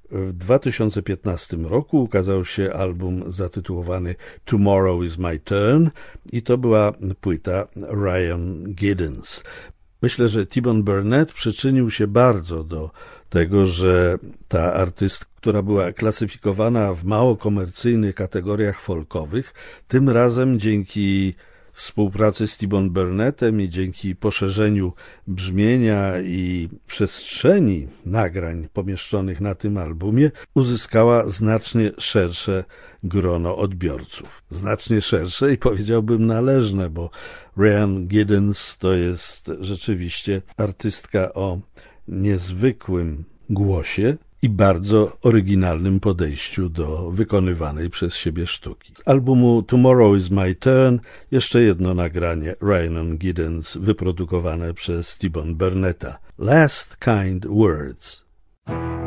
W 2015 roku ukazał się album zatytułowany Tomorrow is My Turn i to była płyta Ryan Giddens. Myślę, że T-Bone Burnett przyczynił się bardzo do tego, że ta artystka, która była klasyfikowana w mało komercyjnych kategoriach folkowych, tym razem dzięki współpracy z T-Bone Burnettem i dzięki poszerzeniu brzmienia i przestrzeni nagrań pomieszczonych na tym albumie uzyskała znacznie szersze grono odbiorców. Znacznie szersze i powiedziałbym należne, bo Ryan Giddens to jest rzeczywiście artystka o niezwykłym głosie i bardzo oryginalnym podejściu do wykonywanej przez siebie sztuki. Z albumu Tomorrow is My Turn jeszcze jedno nagranie Ryan Giddens wyprodukowane przez T-Bone Burnetta. Last Kind Words.